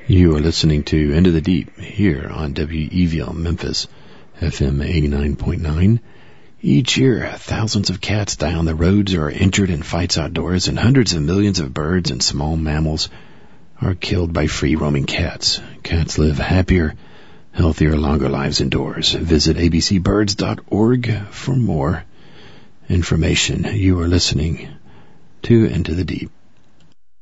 You are listening to Into the Deep here on WEVL Memphis, FM 89.9. Each year, thousands of cats die on the roads or are injured in fights outdoors, and hundreds of millions of birds and small mammals are killed by free-roaming cats. Cats live happier, healthier, longer lives indoors. Visit abcbirds.org for more information. You are listening to Into the Deep.